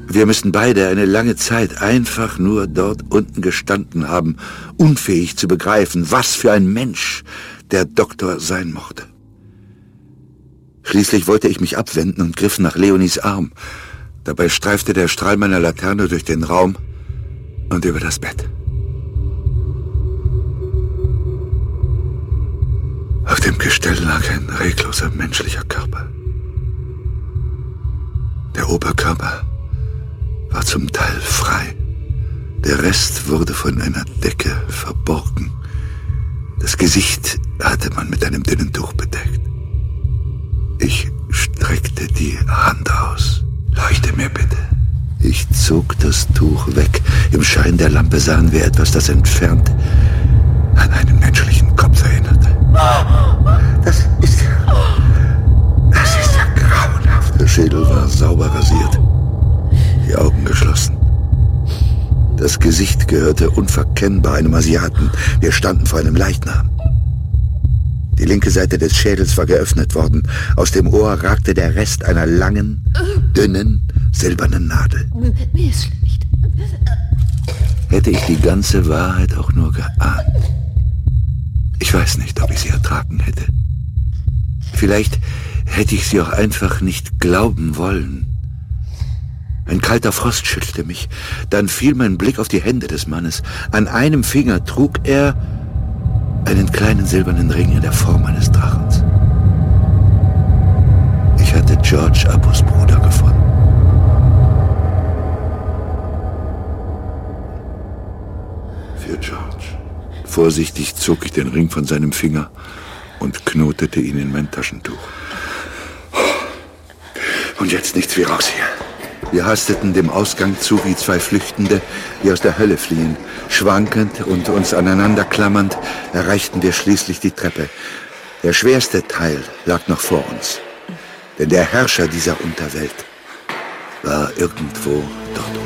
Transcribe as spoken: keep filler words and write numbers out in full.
Wir müssen beide eine lange Zeit einfach nur dort unten gestanden haben, unfähig zu begreifen, was für ein Mensch der Doktor sein mochte. Schließlich wollte ich mich abwenden und griff nach Leonies Arm. Dabei streifte der Strahl meiner Laterne durch den Raum und über das Bett. Auf dem Gestell lag ein regloser menschlicher Körper. Der Oberkörper war zum Teil frei. Der Rest wurde von einer Decke verborgen. Das Gesicht hatte man mit einem dünnen Tuch bedeckt. Ich streckte die Hand aus. Leuchte mir bitte. Ich zog das Tuch weg. Im Schein der Lampe sahen wir etwas, das entfernt an einen menschlichen Kopf erinnerte. Das ist... Das ist ja grauenhaft. Der Schädel war sauber rasiert. Die Augen geschlossen. Das Gesicht gehörte unverkennbar einem Asiaten. Wir standen vor einem Leichnam. Die linke Seite des Schädels war geöffnet worden. Aus dem Ohr ragte der Rest einer langen, dünnen, silbernen Nadel. Mir ist schlecht. Hätte ich die ganze Wahrheit auch nur geahnt. Ich weiß nicht, ob ich sie ertragen hätte. Vielleicht hätte ich sie auch einfach nicht glauben wollen. Ein kalter Frost schüttelte mich. Dann fiel mein Blick auf die Hände des Mannes. An einem Finger trug er einen kleinen silbernen Ring in der Form eines Drachens. Ich hatte George Abus Bruder gefunden. Für George. Vorsichtig zog ich den Ring von seinem Finger und knotete ihn in mein Taschentuch. Und jetzt nichts wie raus hier. Wir hasteten dem Ausgang zu wie zwei Flüchtende, die aus der Hölle fliehen. Schwankend und uns aneinander klammernd erreichten wir schließlich die Treppe. Der schwerste Teil lag noch vor uns. Denn der Herrscher dieser Unterwelt war irgendwo dort oben.